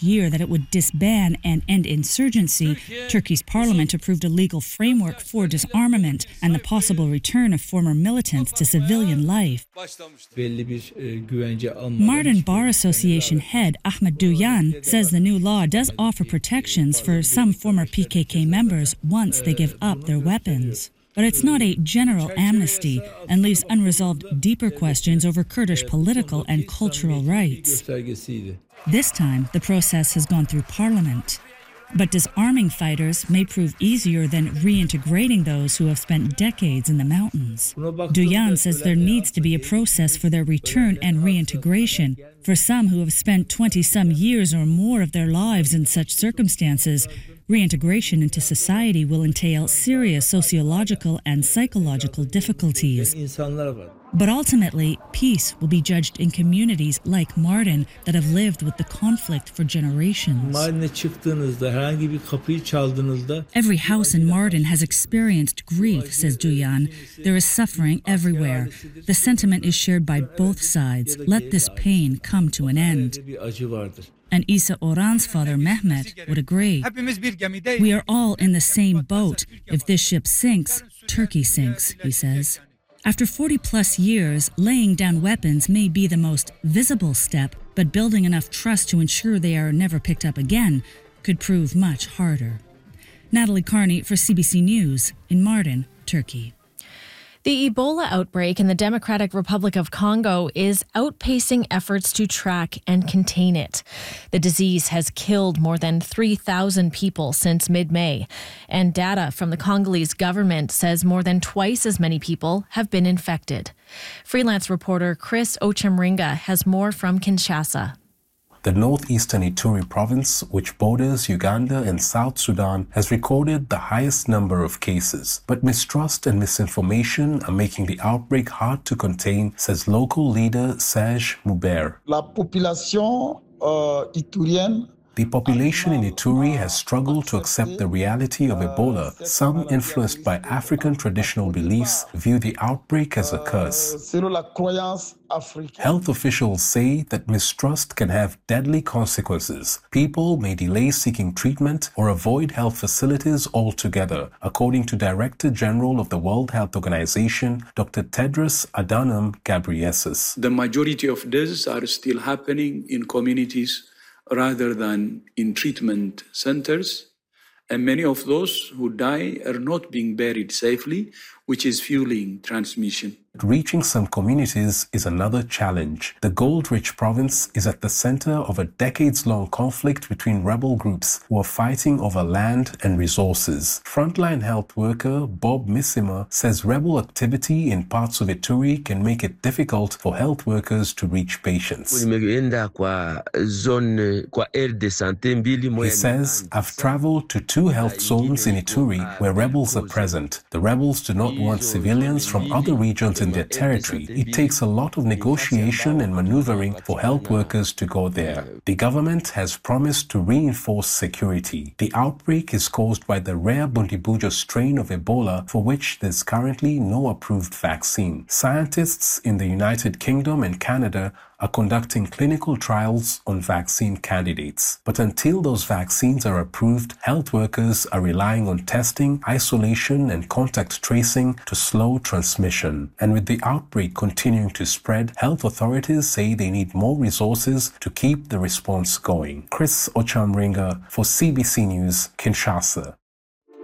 last year that it would disband and end insurgency, Turkey's parliament approved a legal framework for disarmament and the possible return of former militants to civilian life. Mardin Bar Association head Ahmed Duyan says the new law does offer protections for some former PKK members once they give up their weapons. But it's not a general amnesty and leaves unresolved deeper questions over Kurdish political and cultural rights. This time, the process has gone through parliament. But disarming fighters may prove easier than reintegrating those who have spent decades in the mountains. Duyan says there needs to be a process for their return and reintegration. For some who have spent 20-some years or more of their lives in such circumstances, reintegration into society will entail serious sociological and psychological difficulties. But ultimately, peace will be judged in communities like Mardin that have lived with the conflict for generations. Every house in Mardin has experienced grief, says Duyan. There is suffering everywhere. The sentiment is shared by both sides. Let this pain come to an end. And Isa Oran's father, Mehmet, would agree. We are all in the same boat. If this ship sinks, Turkey sinks, he says. After 40-plus years, laying down weapons may be the most visible step, but building enough trust to ensure they are never picked up again could prove much harder. Natalie Carney for CBC News in Mardin, Turkey. The Ebola outbreak in the Democratic Republic of Congo is outpacing efforts to track and contain it. The disease has killed more than 3,000 people since mid-May, and data from the Congolese government says more than twice as many people have been infected. Freelance reporter Chris Ochemringa has more from Kinshasa. The northeastern Ituri province, which borders Uganda and South Sudan, has recorded the highest number of cases. But mistrust and misinformation are making the outbreak hard to contain, says local leader Serge Moubert. The population in Ituri has struggled to accept the reality of Ebola. Some, influenced by African traditional beliefs, view the outbreak as a curse. Health officials say that mistrust can have deadly consequences. People may delay seeking treatment or avoid health facilities altogether, according to Director General of the World Health Organization, Dr. Tedros Adhanom Ghebreyesus. The majority of deaths are still happening in communities rather than in treatment centers, and many of those who die are not being buried safely, which is fueling transmission. Reaching some communities is another challenge. The gold-rich province is at the center of a decades-long conflict between rebel groups who are fighting over land and resources. Frontline health worker Bob Missima says rebel activity in parts of Ituri can make it difficult for health workers to reach patients. He says, I've traveled to 2 health zones in Ituri where rebels are present. The rebels do not want civilians from other regions in their territory. It takes a lot of negotiation and maneuvering for health workers to go there. The government has promised to reinforce security. The outbreak is caused by the rare Bundibugyo strain of Ebola, for which there's currently no approved vaccine. Scientists in the United Kingdom and Canada are conducting clinical trials on vaccine candidates. But until those vaccines are approved, health workers are relying on testing, isolation, and contact tracing to slow transmission. And with the outbreak continuing to spread, health authorities say they need more resources to keep the response going. Chris Ochemringa for CBC News, Kinshasa.